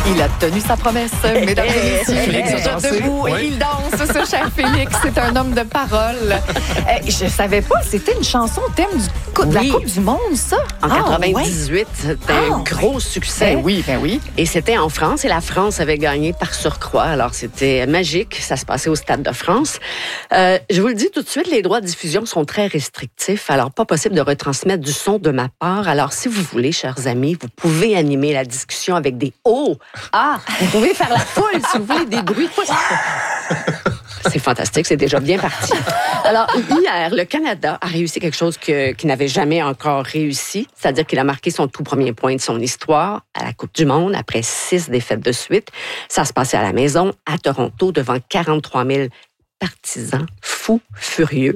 Il a tenu sa promesse, mesdames et messieurs. Félix a dansé. Debout, Oui. il danse, ce cher Félix. C'est un homme de parole. Je savais pas, c'était une chanson au thème de la Coupe du Monde, ça? En 98, c'était un gros succès. Ben oui. Et c'était en France, et la France avait gagné par surcroît. Alors, c'était magique. Ça se passait au Stade de France. Je vous le dis tout de suite, les droits de diffusion sont très restrictifs. Alors, pas possible de retransmettre du son de ma part. Alors, si vous voulez, chers amis, vous pouvez animer la discussion avec des « oh ». Ah, vous pouvez faire la foule, si vous voulez, des bruits. C'est fantastique, c'est déjà bien parti. Alors, hier, le Canada a réussi quelque chose qu'il n'avait jamais encore réussi, c'est-à-dire qu'il a marqué son tout premier point de son histoire à la Coupe du Monde après 6 défaites de suite. Ça se passait à la maison, à Toronto, devant 43 000 partisans fous, furieux.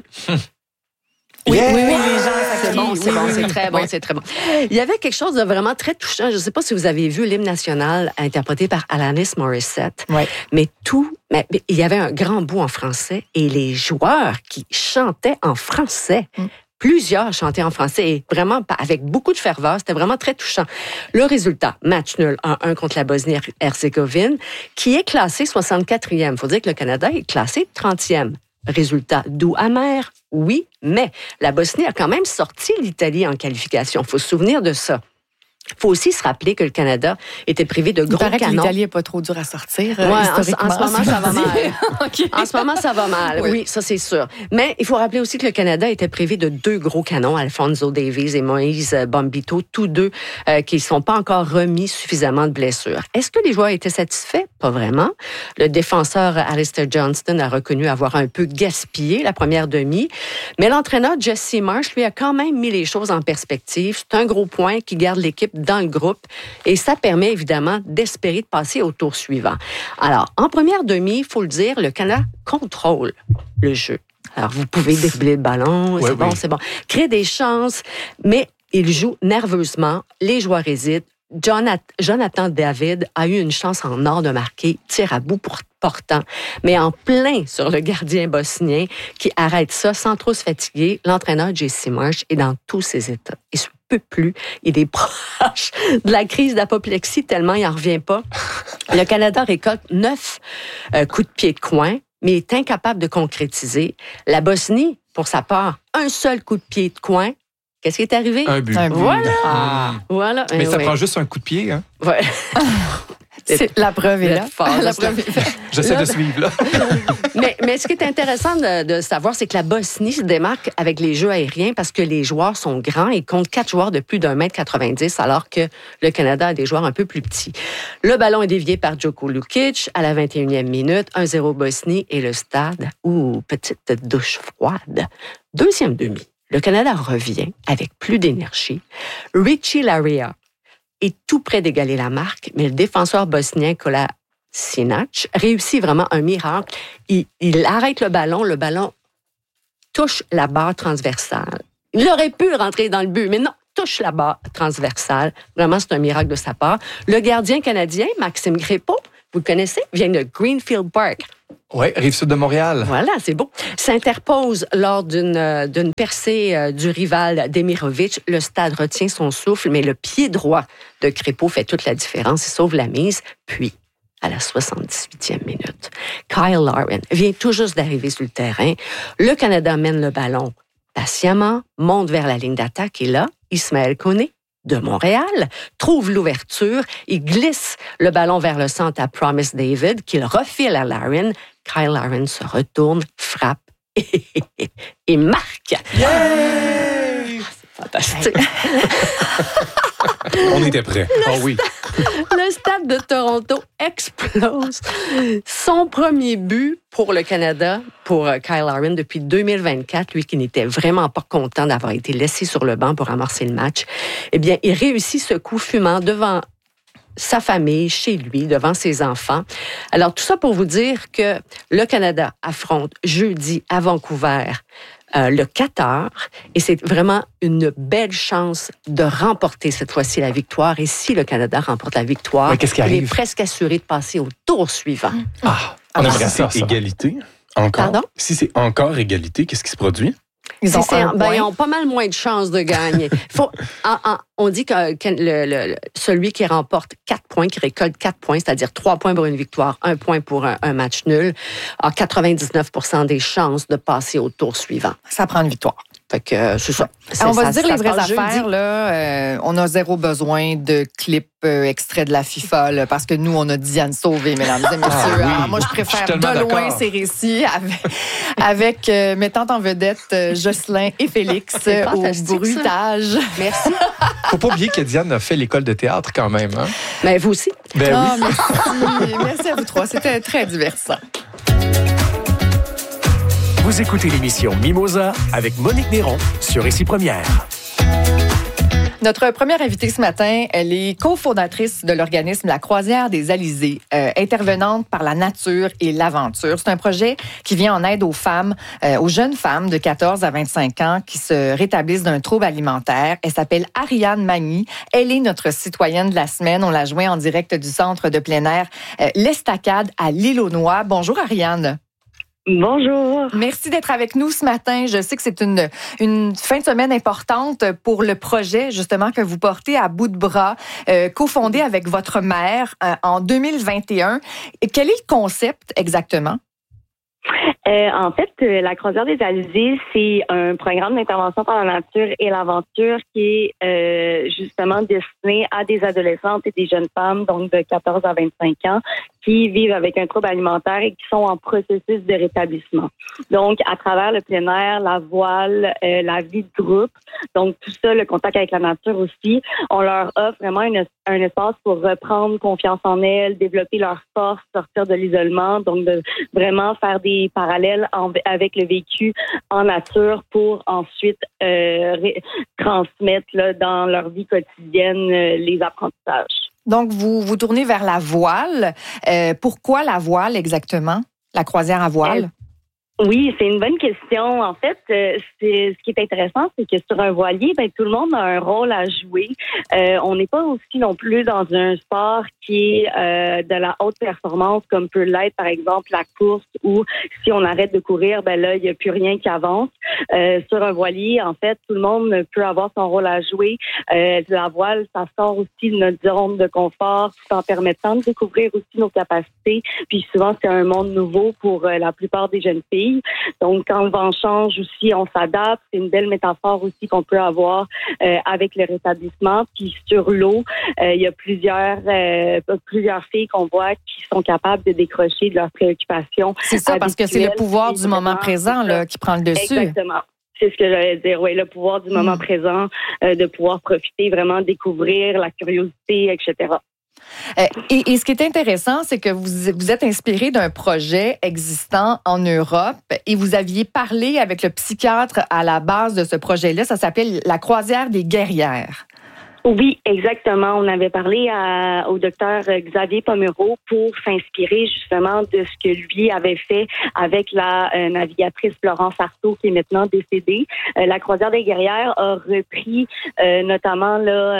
Oui, les gens, C'est très bon, c'est très bon. Il y avait quelque chose de vraiment très touchant. Je ne sais pas si vous avez vu l'hymne national interprété par Alanis Morissette, mais il y avait un grand bout en français et les joueurs qui chantaient en français. Plusieurs chantaient en français et vraiment avec beaucoup de ferveur. C'était vraiment très touchant. Le résultat, match nul 1-1 contre la Bosnie-Herzégovine, qui est classée 64e. Il faut dire que le Canada est classé 30e. Résultat doux amer, oui, mais la Bosnie a quand même sorti l'Italie en qualification. Il faut se souvenir de ça. Il faut aussi se rappeler que le Canada était privé de gros canons. Il paraît que l'Italie n'est pas trop dur à sortir, En historiquement. ce moment, ça va mal. Okay. En ce moment, ça va mal, oui, ça c'est sûr. Mais il faut rappeler aussi que le Canada était privé de 2 gros canons, Alphonso Davies et Moïse Bombito, tous deux qui ne sont pas encore remis suffisamment de blessures. Est-ce que les joueurs étaient satisfaits? Pas vraiment. Le défenseur Alistair Johnston a reconnu avoir un peu gaspillé la première demi, mais l'entraîneur Jesse Marsh, lui, a quand même mis les choses en perspective. C'est un gros point qui garde l'équipe dans le groupe et ça permet évidemment d'espérer de passer au tour suivant. Alors, en première demi, il faut le dire, le Canada contrôle le jeu. Alors, vous pouvez dérouler le ballon, c'est bon. Créer des chances, mais il joue nerveusement, les joueurs hésitent. Jonathan David a eu une chance en or de marquer, tir à bout portant, mais en plein sur le gardien bosnien qui arrête ça sans trop se fatiguer. L'entraîneur Jesse Marsh est dans tous ses états. Il se peut plus. Il est proche de la crise d'apoplexie tellement il n'en revient pas. Le Canada récolte 9 coups de pied de coin, mais est incapable de concrétiser. La Bosnie, pour sa part, un seul coup de pied de coin. Qu'est-ce qui est arrivé? Un but. Voilà. Mais ça prend juste un coup de pied, hein? Ouais. La preuve est là. J'essaie de suivre, là. mais ce qui est intéressant de savoir, c'est que la Bosnie se démarque avec les jeux aériens parce que les joueurs sont grands et comptent 4 joueurs de plus d'1,90 m, alors que le Canada a des joueurs un peu plus petits. Le ballon est dévié par Joko Lukic à la 21e minute, 1-0 Bosnie et le stade, petite douche froide. Deuxième demi. Le Canada revient avec plus d'énergie. Richie Laryea est tout près d'égaler la marque, mais le défenseur bosnien Kolasinac réussit vraiment un miracle. Il arrête le ballon touche la barre transversale. Il aurait pu rentrer dans le but, mais non, touche la barre transversale. Vraiment, c'est un miracle de sa part. Le gardien canadien, Maxime Crépeau, vous le connaissez, vient de Greenfield Park. Oui, Rive-Sud de Montréal. Voilà, c'est beau. S'interpose lors d'une percée du rival Demirovic. Le stade retient son souffle, mais le pied droit de Crépeau fait toute la différence. Il sauve la mise. Puis, à la 78e minute, Kyle Larin vient tout juste d'arriver sur le terrain. Le Canada mène le ballon patiemment, monte vers la ligne d'attaque et là, Ismaël Koné de Montréal trouve l'ouverture. Il glisse le ballon vers le centre à Promise David, qu'il refile à Larin. Kyle Larin se retourne, frappe et marque. Yay! C'est fantastique. On était prêts. Oui. Le stade de Toronto explose. Son premier but pour le Canada, pour Kyle Larin, depuis 2024, lui qui n'était vraiment pas content d'avoir été laissé sur le banc pour amorcer le match, eh bien, il réussit ce coup fumant devant sa famille, chez lui, devant ses enfants. Alors, tout ça pour vous dire que le Canada affronte jeudi à Vancouver le Qatar, et c'est vraiment une belle chance de remporter cette fois-ci la victoire. Et si le Canada remporte la victoire, qu'est-ce qui il arrive? est presque assuré de passer au tour suivant. On aimerait Si ça. c'est égalité, encore. Pardon? Si c'est encore égalité, qu'est-ce qui se produit? Ils ont ils ont pas mal moins de chances de gagner. On dit que celui qui remporte 4 points, qui récolte 4 points, c'est-à-dire 3 points pour une victoire, 1 point pour un match nul, a 99% des chances de passer au tour suivant. Ça prend une victoire. Fait que c'est ça. On va se dire les vraies affaires. Là, on a zéro besoin de clips extraits de la FIFA là, parce que nous, on a Diane Sauvé, mesdames et messieurs. Alors, moi, je préfère de loin ces récits avec mettant en vedette Jocelyn et Félix au bruitage. Merci. Faut pas oublier que Diane a fait l'école de théâtre quand même. Hein? Mais vous aussi. Oui. Merci. Merci à vous trois. C'était très divertissant. Vous écoutez l'émission Mimosa avec Monique Néron sur Récit Première. Notre première invitée ce matin, elle est cofondatrice de l'organisme La Croisière des Alizés, intervenante par la nature et l'aventure. C'est un projet qui vient en aide aux femmes, aux jeunes femmes de 14 à 25 ans qui se rétablissent d'un trouble alimentaire. Elle s'appelle Ariane Magny. Elle est notre citoyenne de la semaine. On l'a joint en direct du centre de plein air L'Estacade à l'Île-aux-Noix. Bonjour Ariane. Bonjour. Merci d'être avec nous ce matin. Je sais que c'est une fin de semaine importante pour le projet, justement, que vous portez à bout de bras, cofondé avec votre mère en 2021. Quel est le concept exactement? En fait, la Croisière des Alizés, c'est un programme d'intervention par la nature et l'aventure qui est justement destiné à des adolescentes et des jeunes femmes, donc de 14 à 25 ans, qui vivent avec un trouble alimentaire et qui sont en processus de rétablissement. Donc, à travers le plein air, la voile, la vie de groupe, donc tout ça, le contact avec la nature aussi, on leur offre vraiment un espace pour reprendre confiance en elles, développer leur force, sortir de l'isolement, donc de vraiment faire des parallèles avec le vécu en nature pour ensuite transmettre là, dans leur vie quotidienne les apprentissages. Donc, vous tournez vers la voile. Pourquoi la voile exactement? La croisière à voile? Oui, c'est une bonne question. En fait, ce qui est intéressant, c'est que sur un voilier, tout le monde a un rôle à jouer. On n'est pas aussi non plus dans un sport qui est de la haute performance, comme peut l'être, par exemple, la course, où si on arrête de courir, là, il n'y a plus rien qui avance. Sur un voilier, en fait, tout le monde peut avoir son rôle à jouer. La voile, ça sort aussi de notre zone de confort, tout en permettant de découvrir aussi nos capacités. Puis souvent, c'est un monde nouveau pour la plupart des jeunes filles. Donc, quand le vent change aussi, on s'adapte. C'est une belle métaphore aussi qu'on peut avoir avec le rétablissement. Puis sur l'eau, il y a plusieurs filles qu'on voit qui sont capables de décrocher de leurs préoccupations. C'est ça, parce que c'est le pouvoir du moment présent là, qui prend le dessus. Exactement. C'est ce que j'allais dire. Oui, le pouvoir du moment présent, de pouvoir profiter, vraiment découvrir la curiosité, etc. Et ce qui est intéressant, c'est que vous êtes inspiré d'un projet existant en Europe et vous aviez parlé avec le psychiatre à la base de ce projet-là. Ça s'appelle La Croisière des guerrières. Oui, exactement. On avait parlé au docteur Xavier Pomereau pour s'inspirer justement de ce que lui avait fait avec la navigatrice Florence Artaud, qui est maintenant décédée. La Croisière des guerrières a repris notamment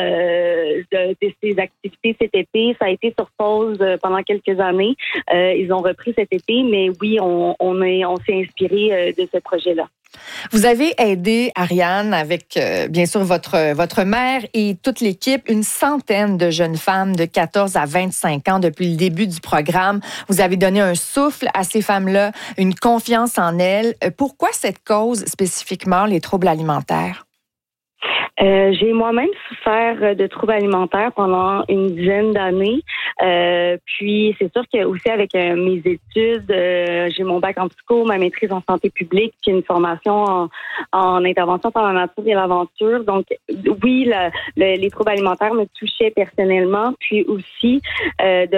de ses activités cet été. Ça a été sur pause pendant quelques années. Ils ont repris cet été, mais oui, on s'est inspiré de ce projet-là. Vous avez aidé, Ariane, avec bien sûr votre mère et toute l'équipe, une centaine de jeunes femmes de 14 à 25 ans depuis le début du programme. Vous avez donné un souffle à ces femmes-là, une confiance en elles. Pourquoi cette cause spécifiquement, les troubles alimentaires? J'ai moi-même souffert de troubles alimentaires pendant une dizaine d'années. Puis c'est sûr que aussi avec mes études, j'ai mon bac en psycho, ma maîtrise en santé publique, puis une formation en intervention par la nature et l'aventure. Donc oui, les troubles alimentaires me touchaient personnellement, puis aussi de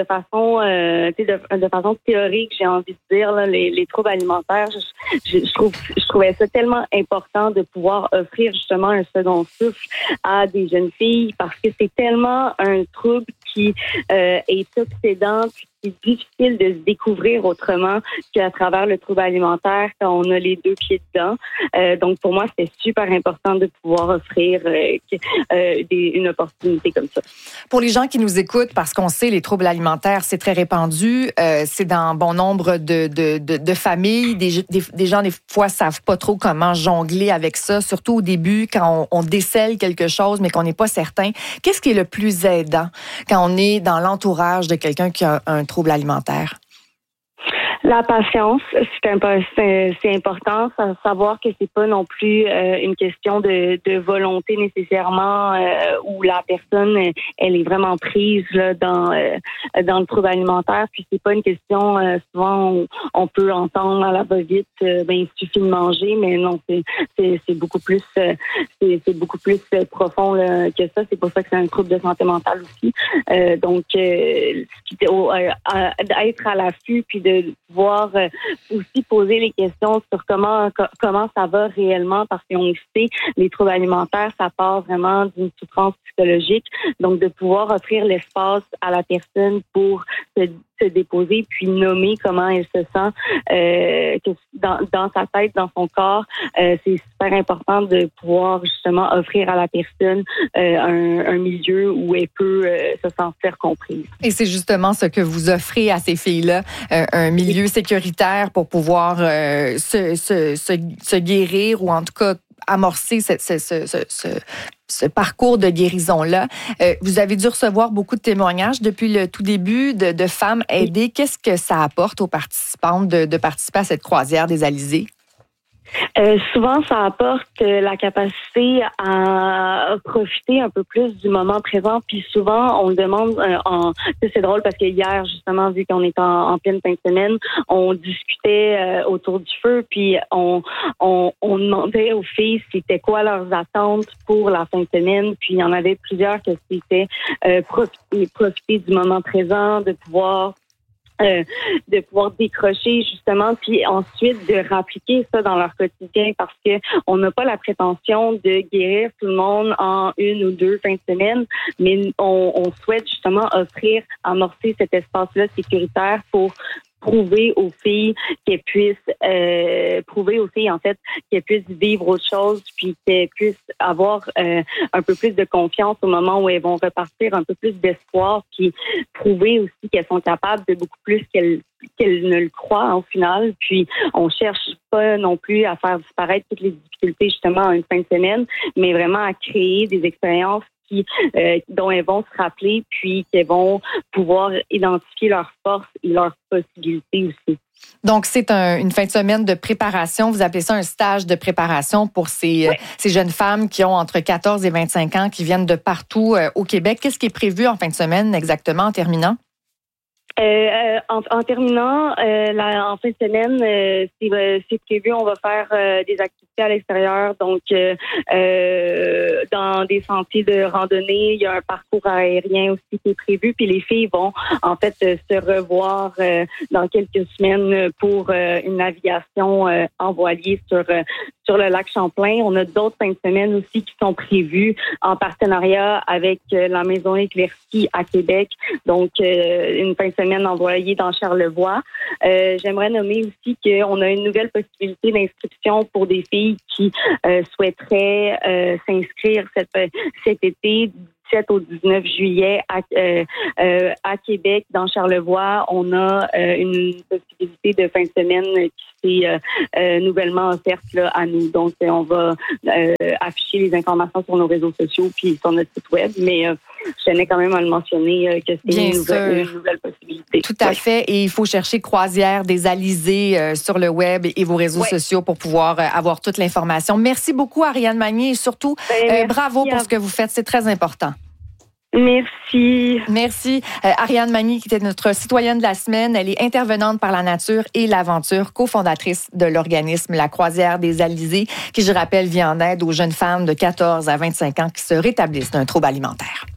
façon théorique, j'ai envie de dire là, les troubles alimentaires. Je trouvais ça tellement important de pouvoir offrir justement un second souffle à des jeunes filles parce que c'est tellement un trouble qui est obsédant puis c'est difficile de se découvrir autrement qu'à travers le trouble alimentaire quand on a les deux pieds dedans. Donc, pour moi, c'est super important de pouvoir offrir une opportunité comme ça. Pour les gens qui nous écoutent, parce qu'on sait les troubles alimentaires, c'est très répandu, c'est dans bon nombre de familles. Des gens, des fois, savent pas trop comment jongler avec ça, surtout au début, quand on décèle quelque chose, mais qu'on n'est pas certain. Qu'est-ce qui est le plus aidant quand on est dans l'entourage de quelqu'un qui a un trouble alimentaire? La patience, c'est important. Savoir que c'est pas non plus une question de volonté nécessairement où la personne elle est vraiment prise là dans le trouble alimentaire. Puis c'est pas une question souvent on peut entendre à la va-vite. Il suffit de manger, mais non, c'est beaucoup plus c'est beaucoup plus profond là, que ça. C'est pour ça que c'est un trouble de santé mentale aussi. Donc être à l'affût puis de pouvoir aussi poser les questions sur comment ça va réellement, parce qu'on sait, les troubles alimentaires, ça part vraiment d'une souffrance psychologique. Donc, de pouvoir offrir l'espace à la personne pour se déposer puis nommer comment elle se sent dans sa tête, dans son corps. C'est super important de pouvoir justement offrir à la personne un milieu où elle peut se sentir comprise. Et c'est justement ce que vous offrez à ces filles-là, un milieu sécuritaire pour pouvoir se guérir ou en tout cas amorcer ce parcours de guérison-là. Vous avez dû recevoir beaucoup de témoignages depuis le tout début de femmes aidées. Qu'est-ce que ça apporte aux participantes de participer à cette croisière des Alizés? Souvent, ça apporte la capacité à profiter un peu plus du moment présent. Puis souvent, on le demande. C'est drôle parce que hier, justement, vu qu'on est en pleine fin de semaine, on discutait autour du feu. Puis on demandait aux filles c'était quoi leurs attentes pour la fin de semaine. Puis il y en avait plusieurs que c'était profiter du moment présent, de pouvoir décrocher justement, puis ensuite de rappliquer ça dans leur quotidien, parce que on n'a pas la prétention de guérir tout le monde en 1 ou 2 fins de semaine, mais on souhaite justement amorcer cet espace-là sécuritaire pour prouver aux filles qu'elles puissent qu'elles puissent vivre autre chose, puis qu'elles puissent avoir un peu plus de confiance au moment où elles vont repartir, un peu plus d'espoir, puis prouver aussi qu'elles sont capables de beaucoup plus qu'elles ne le croient au final. Puis on cherche pas non plus à faire disparaître toutes les difficultés justement en une fin de semaine, mais vraiment à créer des expériences dont elles vont se rappeler, puis qu'elles vont pouvoir identifier leurs forces et leurs possibilités aussi. Donc, c'est une fin de semaine de préparation. Vous appelez ça un stage de préparation pour ces jeunes femmes qui ont entre 14 et 25 ans, qui viennent de partout au Québec. Qu'est-ce qui est prévu en fin de semaine exactement en terminant? En terminant, en fin de semaine, c'est prévu, on va faire des activités à l'extérieur, donc dans des sentiers de randonnée, il y a un parcours aérien aussi qui est prévu, puis les filles vont en fait se revoir dans quelques semaines pour une navigation en voilier sur le lac Champlain. On a d'autres fins de semaine aussi qui sont prévues en partenariat avec la Maison Éclaircie à Québec, donc une fin de semaine en voilier dans Charlevoix. J'aimerais nommer aussi qu'on a une nouvelle possibilité d'inscription pour des filles qui souhaiteraient s'inscrire cet été, 17 au 19 juillet à Québec, dans Charlevoix. On a une possibilité de fin de semaine qui s'est nouvellement offerte là, à nous. Donc, on va afficher les informations sur nos réseaux sociaux puis sur notre site web, mais je tenais quand même à le mentionner que c'est une nouvelle possibilité. Tout à fait. Et il faut chercher Croisière des Alizés sur le web et vos réseaux sociaux pour pouvoir avoir toute l'information. Merci beaucoup, Ariane Magnier, et surtout, bravo pour ce que vous faites. C'est très important. Merci. Merci. Ariane Magnier, qui était notre citoyenne de la semaine. Elle est intervenante par la nature et l'aventure, cofondatrice de l'organisme La Croisière des Alizés, qui, je rappelle, vient en aide aux jeunes femmes de 14 à 25 ans qui se rétablissent d'un trouble alimentaire.